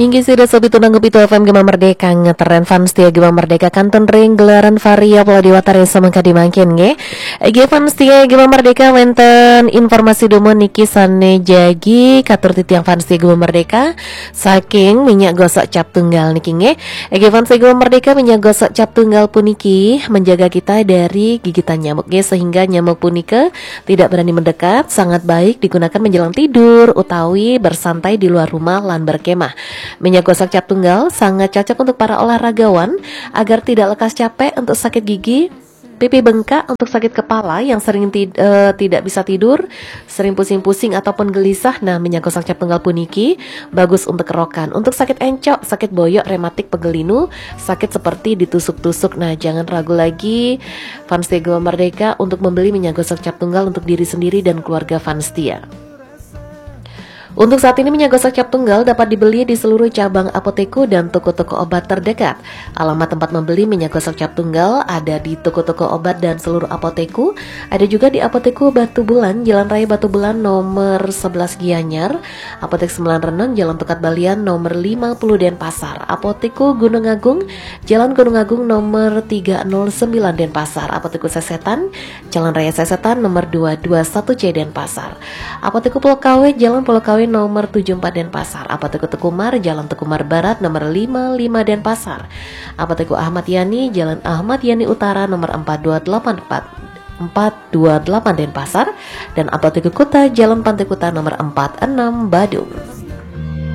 Hingga sudah sobi tunang itu FM Gema Merdeka ngeteren fans dia Gema Merdeka kanton ring gelaran variabel di watare semangka dimangkin nge. Ge fans dia Gema Merdeka wenten informasi domo niki sane jagi katur titiang fans dia Gema Merdeka saking minyak gosok cap tunggal niki nge. Ge fans dia Gema Merdeka minyak gosok cap tunggal puniki menjaga kita dari gigitan nyamuk ge, sehingga nyamuk punika tidak berani mendekat, sangat baik digunakan menjelang tidur utawi bersantai di luar rumah lan berkemah. Minyak gosok cap tunggal sangat cocok untuk para olahragawan agar tidak lekas capek, untuk sakit gigi, pipi bengkak, untuk sakit kepala yang sering tidak bisa tidur, sering pusing-pusing ataupun gelisah. Nah, minyak gosok cap tunggal puniki bagus untuk kerokan, untuk sakit encok, sakit boyok, rematik, pegelinu, sakit seperti ditusuk-tusuk. Nah, jangan ragu lagi fans Gema Merdeka untuk membeli minyak gosok cap tunggal untuk diri sendiri dan keluarga fans dia. Untuk saat ini minyak gosok cap tunggal dapat dibeli di seluruh cabang apoteku dan toko-toko obat terdekat. Alamat tempat membeli minyak gosok cap tunggal ada di toko-toko obat dan seluruh apoteku. Ada juga di Apoteku Batu Bulan, Jalan Raya Batu Bulan nomor 11 Gianyar, Apotek 9 Renon, Jalan Tukat Balian nomor 50 Denpasar, Apoteku Gunung Agung, Jalan Gunung Agung nomor 309 Denpasar, Apoteku Sesetan, Jalan Raya Sesetan nomor 221C Denpasar, Apoteku Pulau Kawe, Jalan Pulau Kawe nomor 74 Denpasar, Apoteku Tekumar, Jalan Tekumar Barat nomor 55 Denpasar, Apoteku Ahmad Yani, Jalan Ahmad Yani Utara nomor 428 Denpasar, dan Apoteku Kuta, Jalan Pantai Kuta nomor 46 Badung.